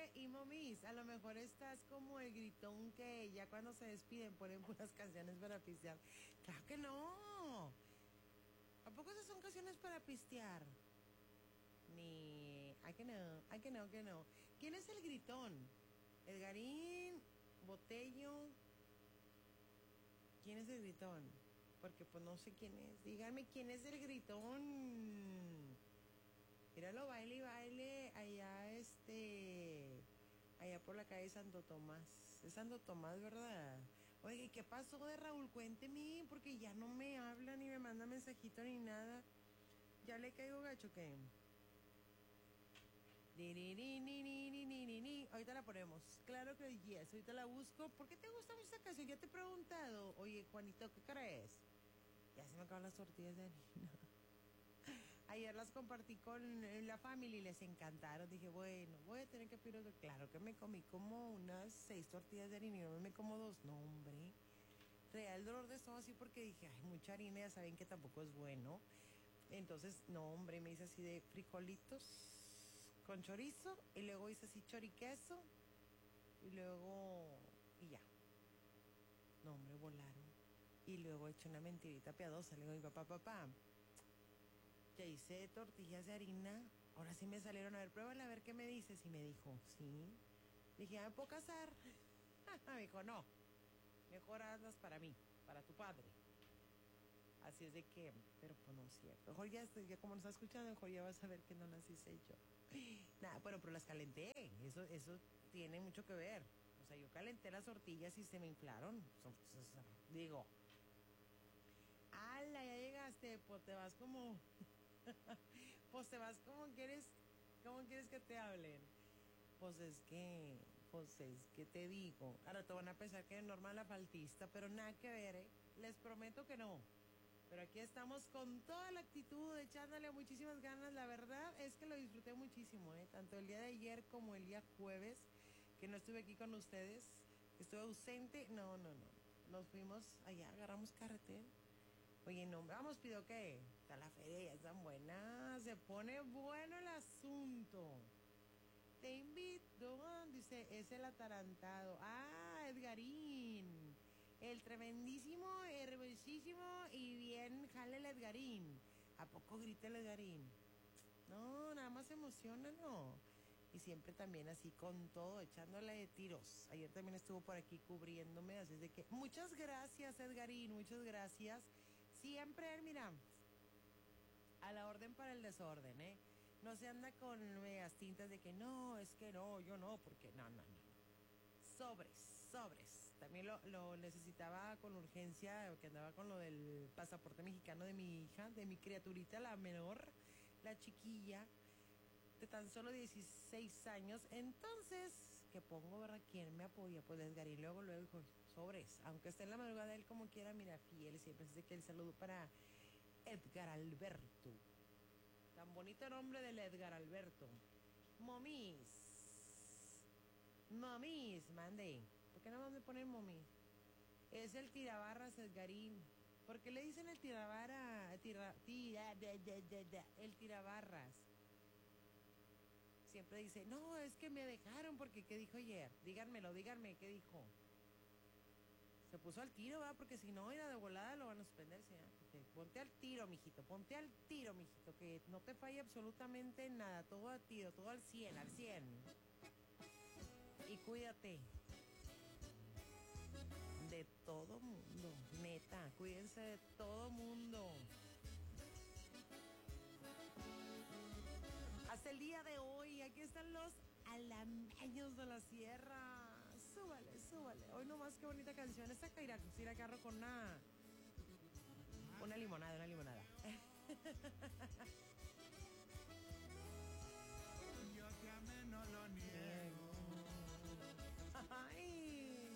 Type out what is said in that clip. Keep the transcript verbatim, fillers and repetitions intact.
Oye, y momis, a lo mejor estás como el gritón que ya cuando se despiden ponen puras canciones para pistear. Claro que no. ¿A poco esas son canciones para pistear? Ni... Ay, que no, ay, que no, que no. ¿Quién es el gritón? ¿Edgarín? ¿Botello? ¿Quién es el gritón? Porque pues no sé quién es. Díganme quién es el gritón. Míralo, baile y baile allá, este... allá por la calle Santo Tomás. Es Santo Tomás, ¿verdad? Oye, ¿qué pasó de Raúl? Cuénteme, porque ya no me habla ni me manda mensajito ni nada. ¿Ya le caigo gacho qué? Ni, ni, ni, ni, ni, ni, ni, ni, ni. Ahorita la ponemos. Claro que yes, ahorita la busco. ¿Por qué te gusta mucho esta canción? Ya te he preguntado. Oye, Juanito, ¿qué crees? Ya se me acaban las tortillas de harina. Ayer las compartí con la familia y les encantaron. Dije, bueno, voy a tener que pedir otro. Claro que me comí como unas seis tortillas de harina y no me como dos. No, hombre. Real dolor de estómago así porque dije, ay, mucha harina, ya saben que tampoco es bueno. Entonces, no, hombre, me hice así de frijolitos con chorizo y luego hice así choriqueso y luego, y ya. No, hombre, volaron. Y luego he hecho una mentirita piadosa. Le digo a mi papá, papá, ya hice tortillas de harina, ahora sí me salieron, a ver, pruébala a ver qué me dices. Y me dijo, sí. Dije, ¿ya me puedo casar? Me dijo, no, mejor hazlas para mí, para tu padre. Así es de que, pero pues no es cierto. Mejor ya, ya como nos está escuchando, mejor ya vas a ver que no las hice yo. Nada, bueno, pero las calenté, eso, eso tiene mucho que ver. O sea, yo calenté las tortillas y se me inflaron. Digo, ala, ya llegaste, pues te vas como... pues te vas como quieres, como quieres que te hablen. Pues es que, pues es que te digo. Ahora te van a pensar que es normal la faltista, pero nada que ver, ¿eh? Les prometo que no. Pero aquí estamos con toda la actitud, echándole muchísimas ganas. La verdad es que lo disfruté muchísimo, ¿eh? Tanto el día de ayer como el día jueves, que no estuve aquí con ustedes, estuve ausente. No, no, no. Nos fuimos allá, agarramos carretera. Oye, no, vamos, pido que está la feria, ya están buenas, se pone bueno el asunto. Te invito, dice, es el atarantado. Ah, Edgarín, el tremendísimo, hermosísimo y bien jale el Edgarín. ¿A poco grita el Edgarín? No, nada más se emociona, no. Y siempre también así con todo, echándole de tiros. Ayer también estuvo por aquí cubriéndome, así es de que muchas gracias, Edgarín, muchas gracias. Siempre, mira, a la orden para el desorden, ¿eh? No se anda con medias tintas de que no, es que no, yo no, porque no, no, no, no. Sobres, sobres. También lo, lo necesitaba con urgencia, que andaba con lo del pasaporte mexicano de mi hija, de mi criaturita, la menor, la chiquilla, de tan solo dieciséis años. Entonces, ¿qué pongo, verdad? ¿Quién me apoya? Pues Edgarín, luego, luego dijo, sobres. Aunque esté en la madrugada, él como quiera, mira, fiel, siempre dice que el saludo para Edgar Alberto. Tan bonito nombre del Edgar Alberto. Momis. Momis, mande. ¿Por qué no vamos a poner momis? Es el tirabarras Edgarín. ¿Por qué le dicen el tirabarra? Tira, tira, de, de, de, de, el tirabarras. Siempre dice, no, es que me dejaron porque ¿qué dijo ayer? Díganmelo, díganme, ¿qué dijo? Se puso al tiro, ¿va? Porque si no, era de volada, lo van a suspender, ¿sí? ¿Eh? Ponte al tiro, mijito, ponte al tiro, mijito, que no te falle absolutamente nada, todo al tiro, todo al cien, al cien. Y cuídate de todo mundo, neta, cuídense de todo mundo. Hasta el día de hoy, aquí están los alameños de la sierra. Súbale, súbale. Hoy nomás qué bonita canción. Esta Caira, ir a carro con una, una limonada, una limonada.